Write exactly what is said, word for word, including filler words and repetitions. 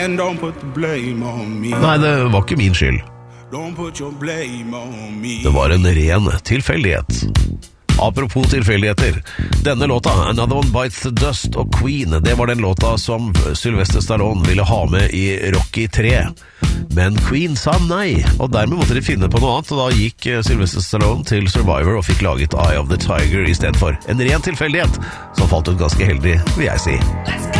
And don't put the blame on me. Nei, det var ikke min skyld. Don't put your blame on me. Det var en ren tilfeldighet. Apropos tilfeldigheter, denne låta, Another One Bites the Dust og Queen, det var den låta som Sylvester Stallone ville ha med i Rocky tre. Men Queen sa nei, og dermed måtte de finne på noe annet, og da gikk Sylvester Stallone til Survivor og fikk laget Eye of the Tiger i stedet for. En ren tilfeldighet som falt ut ganske heldig, vil jeg si.